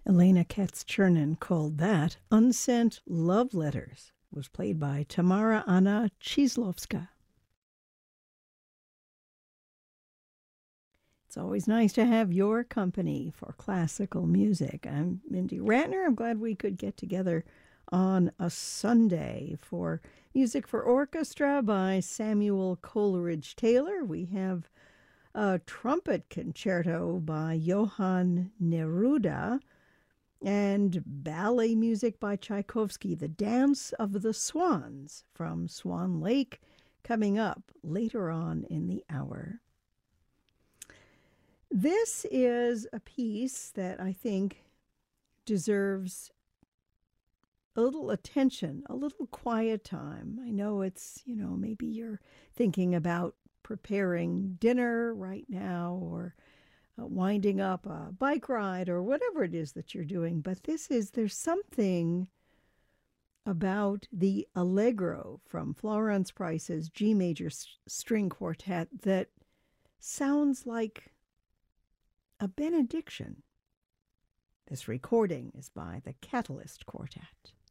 Elena Katz-Chernin called that Unsent Love Letters. It was played by Tamara Anna Chizlovska. It's always nice to have your company for classical music. I'm Mindy Ratner. I'm glad we could get together on a Sunday for music for orchestra by Samuel Coleridge Taylor. We have a trumpet concerto by Johann Neruda and ballet music by Tchaikovsky, The Dance of the Swans from Swan Lake, coming up later on in the hour. This is a piece that I think deserves a little attention, a little quiet time. I know it's, maybe you're thinking about preparing dinner right now or winding up a bike ride or whatever it is that you're doing. But there's something about the Allegro from Florence Price's G major string quartet that sounds like a benediction. This recording is by the Catalyst Quartet.